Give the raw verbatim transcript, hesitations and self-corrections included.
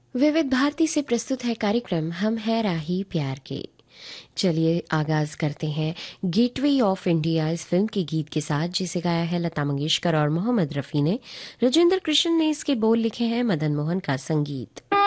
विविध भारती से प्रस्तुत है कार्यक्रम हम है राही प्यार के। चलिए आगाज करते हैं गेटवे ऑफ इंडिया इस फिल्म के गीत के साथ, जिसे गाया है लता मंगेशकर और मोहम्मद रफ़ी ने। राजेंद्र कृष्ण ने इसके बोल लिखे हैं, मदन मोहन का संगीत।